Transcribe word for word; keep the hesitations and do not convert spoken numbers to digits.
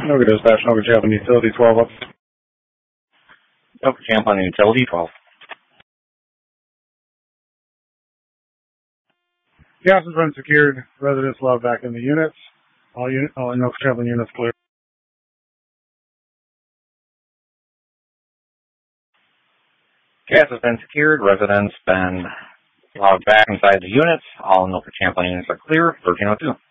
Noga Dispatch, Noga Champlain Utility twelve up. Noga Champlain Utility twelve. Gas has been secured. Residents allowed back in the units. All unit, all Noga Champlain units clear. Gas has been secured. Residents been allowed back inside the units. All Noga Champlain units are clear. thirteen oh two.